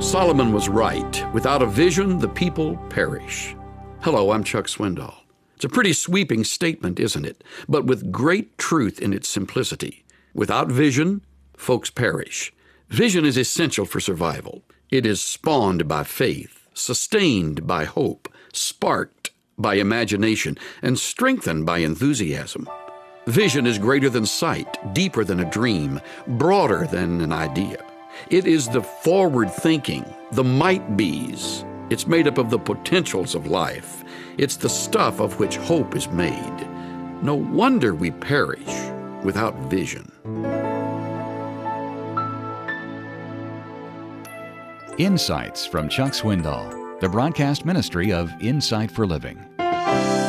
Solomon was right. Without a vision, the people perish. Hello, I'm Chuck Swindoll. It's a pretty sweeping statement, isn't it? But with great truth in its simplicity. Without vision, folks perish. Vision is essential for survival. It is spawned by faith, sustained by hope, sparked by imagination, and strengthened by enthusiasm. Vision is greater than sight, deeper than a dream, broader than an idea. It is the forward thinking, the might-be's. It's made up of the potentials of life. It's the stuff of which hope is made. No wonder we perish without vision. Insights from Chuck Swindoll, the broadcast ministry of Insight for Living.